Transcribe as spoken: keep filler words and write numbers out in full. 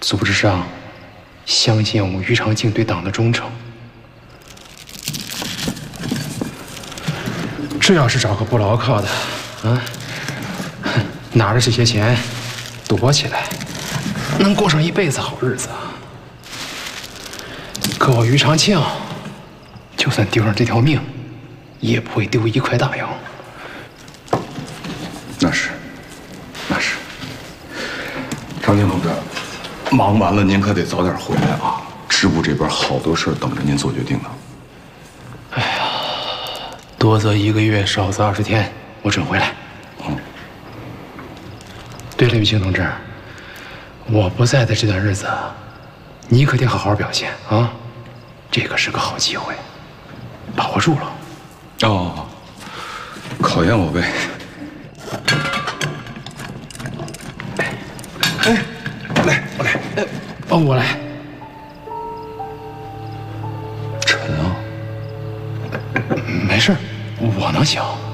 组织上相信我于长庆对党的忠诚。这要是找个不牢靠的，啊，拿着这些钱躲起来，能过上一辈子好日子啊！可我于长庆，就算丢上这条命，也不会丢一块大洋。 那是，那是。长庆同志，忙完了您可得早点回来啊！支部这边好多事儿等着您做决定呢。 哎呀，多则一个月，少则二十天，我准回来。嗯。对了，于青同志，我不在的这段日子，你可得好好表现啊！这可是个好机会，把握住了。 哦，考验我呗。哎，来，我来。哎， 哦，我来。 沉啊！ 没事，我能行。